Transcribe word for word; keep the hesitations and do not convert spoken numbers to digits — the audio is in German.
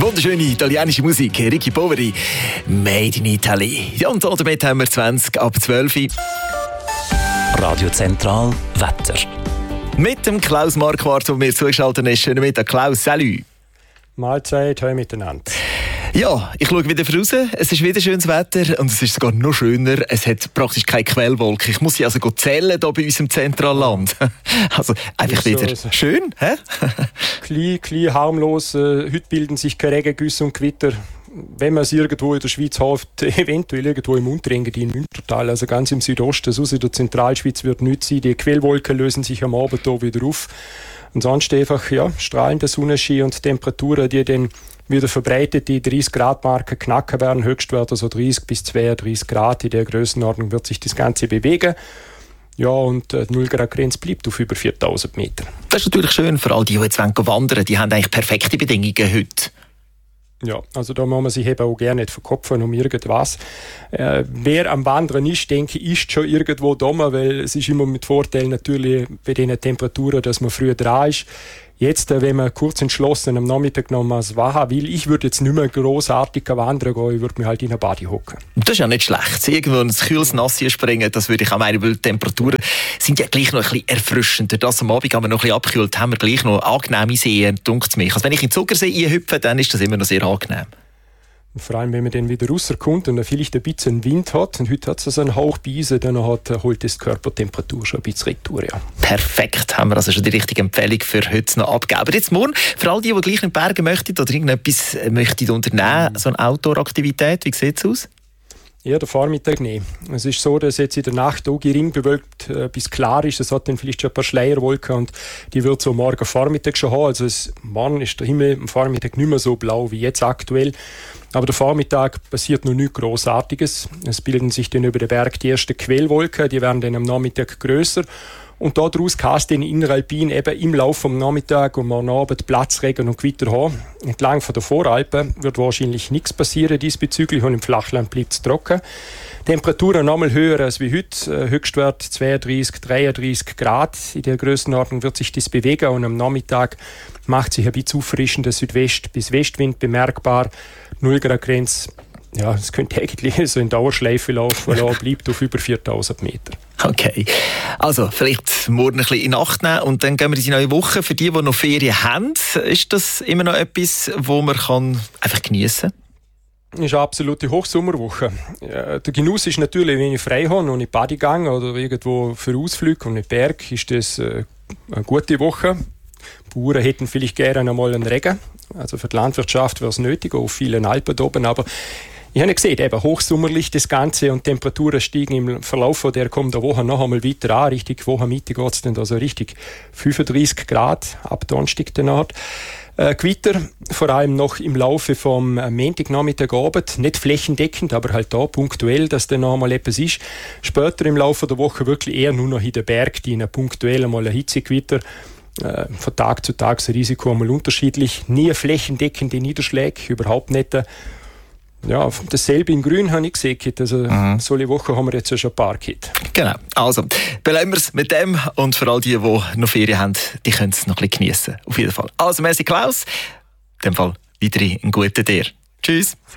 Wunderschöne italienische Musik, Ricky Poveri, Made in Italy. Ja, und damit haben wir zwanzig ab zwölf. Radio Zentral Wetter. Mit dem Klaus Marquardt, der mir zugeschaltet ist. Schönen Mittag, Klaus. Salut. Mahlzeit, hallo miteinander. Ja, ich schaue wieder raus. Es ist wieder schönes Wetter und es ist sogar noch schöner. Es hat praktisch keine Quellwolke. Ich muss sie also zählen hier bei uns im Zentralland. Also einfach wieder so, so. Schön, hä? Klein, klein, harmlos. Äh, heute bilden sich keine Regengüsse und Gewitter. Wenn man es irgendwo in der Schweiz hofft, eventuell irgendwo im Unterengadin, im Münstertal, also ganz im Südosten, so in der Zentralschweiz wird nichts sein. Die Quellwolken lösen sich am Abend hier wieder auf. Und sonst einfach ja, strahlender Sonnenschein und Temperaturen, die dann wieder verbreitet, die dreißig Grad Marke knacken werden, Höchstwerte so dreißig bis zweiunddreißig Grad. In der Grössenordnung wird sich das Ganze bewegen. Ja, und die null Grad Grenze bleibt auf über viertausend Meter. Das ist natürlich schön für all die, die jetzt wandern wollen. Die haben eigentlich perfekte Bedingungen heute. Ja, also da muss man sich eben auch gerne nicht verkopfen um irgendwas. Äh, wer am Wandern ist, denke ich, ist schon irgendwo da, weil es ist immer mit Vorteil natürlich bei den Temperaturen, dass man früher dran ist. Jetzt, wenn man kurz entschlossen am Nachmittag noch mal was machen will, ich würde jetzt nicht mehr grossartig wandern gehen, ich würde mich halt in eine Bade hocken. Das ist ja nicht schlecht. Irgendwo ins kühles Nass springen, das würde ich auch meinen, weil die Temperaturen sind ja gleich noch ein bisschen erfrischender. Das am Abend haben wir noch ein bisschen abgekühlt, haben wir gleich noch angenehme Seen, dunkt es mich. Also wenn ich in den Zuckersee einhüpfe, dann ist das immer noch sehr angenehm. Vor allem, wenn man dann wieder rauskommt und dann vielleicht ein bisschen Wind hat, und heute hat es also einen Hauch Beise, dann hat, holt das die Körpertemperatur schon ein bisschen retour. Ja. Perfekt, haben wir also schon die richtige Empfehlung für heute noch abgegeben. Aber jetzt morgen, für all die, die gleich in die Berge möchten oder irgendetwas möchten unternehmen, so eine Outdoor-Aktivität, wie sieht es aus? Ja, der Vormittag nicht. Es ist so, dass jetzt in der Nacht auch gering bewölkt äh, bis klar ist. Es hat dann vielleicht schon ein paar Schleierwolken und die wird so morgen Vormittag schon haben. Also es, morgen ist der Himmel am Vormittag nicht mehr so blau wie jetzt aktuell. Aber der Vormittag passiert noch nichts Grossartiges. Es bilden sich dann über den Berg die ersten Quellwolken, die werden dann am Nachmittag grösser. Und daraus kann es dann in Inneralpin eben im Laufe des Nachmittags und am Abend Platzregen und Gewitter haben. Entlang von der Voralpen wird wahrscheinlich nichts passieren diesbezüglich und im Flachland bleibt es trocken. Temperaturen nochmal höher als wie heute. Höchstwert zweiunddreißig, dreiunddreißig Grad. In der Grössenordnung wird sich das bewegen und am Nachmittag macht sich ein bisschen auffrischender Südwest- bis Westwind bemerkbar. null Grad Grenze. Ja, es könnte eigentlich so in Dauerschleife laufen, weil er bleibt auf über viertausend Meter. Okay, also vielleicht morgen ein bisschen in Acht nehmen und dann gehen wir in die neue Woche. Für die, die noch Ferien haben, ist das immer noch etwas, wo man kann einfach geniessen kann? Das ist eine absolute Hochsommerwoche. Ja, der Genuss ist natürlich, wenn ich frei habe und in die Bade gehe oder irgendwo für Ausflüge und in den Berg, ist das äh, eine gute Woche. Die Bauern hätten vielleicht gerne einmal einen Regen. Also für die Landwirtschaft wäre es nötig, auf vielen Alpen oben, aber ich habe gesehen, eben hochsommerlich das Ganze und Temperaturen steigen im Verlauf von der kommenden Woche noch einmal weiter an. Richtig Wochenmitte geht es dann also richtig fünfunddreißig Grad ab Donnerstag danach. Äh, Gewitter, vor allem noch im Laufe vom Montagnachmittagabend, nicht flächendeckend, aber halt da punktuell, dass dann noch einmal etwas ist. Später im Laufe der Woche wirklich eher nur noch in den Bergdienen, punktuell einmal ein Hitzegewitter. Äh, von Tag zu Tag das Risiko einmal unterschiedlich. Nie flächendeckende Niederschläge, überhaupt nicht. Ja, dasselbe in Grün habe ich gesehen. Also, mhm. so eine Woche haben wir jetzt ja schon ein paar gehabt. Genau. Also, bleiben wir es mit dem. Und für all die, die noch Ferien haben, die können es noch ein bisschen geniessen. Auf jeden Fall. Also, merci Klaus. In dem Fall weiterhin einen guten Tag. Tschüss.